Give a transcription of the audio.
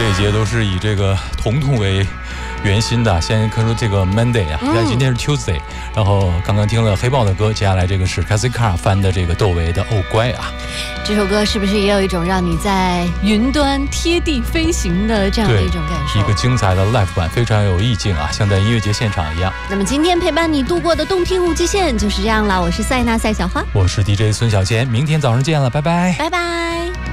乐节都是以这个彤彤为圆心的。先看说这个 Monday 啊，今天是 Tuesday， 然后刚刚听了黑豹的歌，接下来这个是 Cassie Carr 翻的这个窦唯的《哦乖啊》。 这首歌是不是也有一种让你在云端贴地飞行的这样的一种感受？ 一个精彩的 live 版，非常有意境啊，像在音乐节现场一样。 那么今天陪伴你度过的动听无极限就是这样了。我是塞纳赛小花， 我是 DJ 孙小贤，明天早上见了，拜拜， 拜拜。